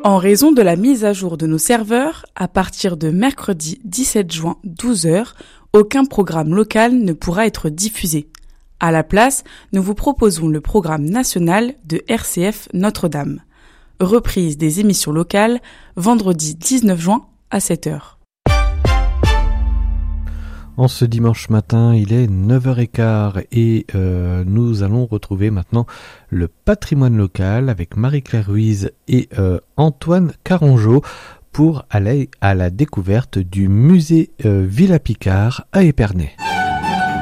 En raison de la mise à jour de nos serveurs, à partir de mercredi 17 juin 12h, aucun programme local ne pourra être diffusé. À la place, nous vous proposons le programme national de RCF Notre-Dame. Reprise des émissions locales, vendredi 19 juin à 7h. En ce dimanche matin, il est 9h15 et nous allons retrouver maintenant le patrimoine local avec Marie-Claire Ruiz et Antoine Carangeau pour aller à la découverte du musée Villa Picard à Épernay.